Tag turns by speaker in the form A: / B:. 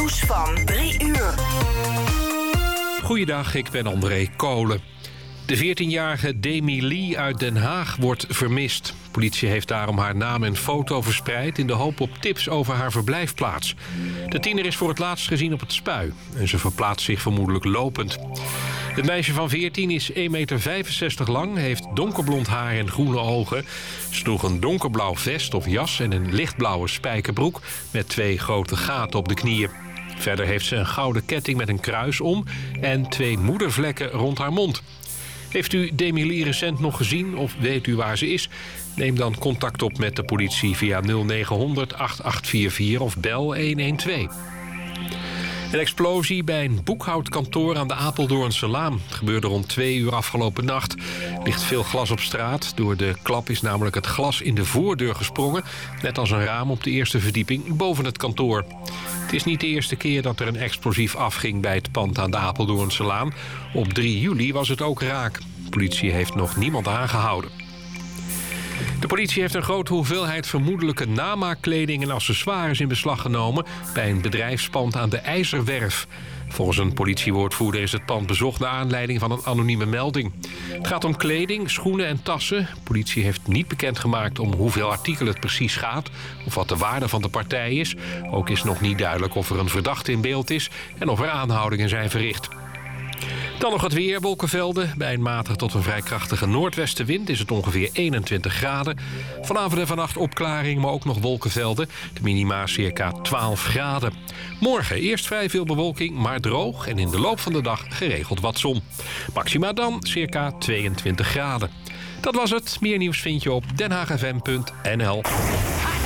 A: Nieuws van 3 uur.
B: Goeiedag, ik ben André Kolen. De 14-jarige Demi Lee uit Den Haag wordt vermist. Politie heeft daarom haar naam en foto verspreid in de hoop op tips over haar verblijfplaats. De tiener is voor het laatst gezien op het Spui en ze verplaatst zich vermoedelijk lopend. Het meisje van 14 is 1,65 meter lang, heeft donkerblond haar en groene ogen. Ze droeg een donkerblauw vest of jas en een lichtblauwe spijkerbroek met 2 grote gaten op de knieën. Verder heeft ze een gouden ketting met een kruis om en 2 moedervlekken rond haar mond. Heeft u Demi Lee recent nog gezien of weet u waar ze is? Neem dan contact op met de politie via 0900 8844 of bel 112. Een explosie bij een boekhoudkantoor aan de Apeldoornse Laan. Het gebeurde rond 2 uur afgelopen nacht. Er ligt veel glas op straat. Door de klap is namelijk het glas in de voordeur gesprongen. Net als een raam op de eerste verdieping boven het kantoor. Het is niet de eerste keer dat er een explosief afging bij het pand aan de Apeldoornse Laan. Op 3 juli was het ook raak. De politie heeft nog niemand aangehouden. De politie heeft een grote hoeveelheid vermoedelijke namaakkleding en accessoires in beslag genomen bij een bedrijfspand aan de IJzerwerf. Volgens een politiewoordvoerder is het pand bezocht naar aanleiding van een anonieme melding. Het gaat om kleding, schoenen en tassen. De politie heeft niet bekendgemaakt om hoeveel artikelen het precies gaat of wat de waarde van de partij is. Ook is nog niet duidelijk of er een verdachte in beeld is en of er aanhoudingen zijn verricht. Dan nog het weer, wolkenvelden. Bij een matige tot een vrij krachtige noordwestenwind is het ongeveer 21 graden. Vanavond en vannacht opklaring, maar ook nog wolkenvelden. De minima circa 12 graden. Morgen eerst vrij veel bewolking, maar droog. En in de loop van de dag geregeld wat zon. Maxima dan circa 22 graden. Dat was het. Meer nieuws vind je op denhaagfm.nl.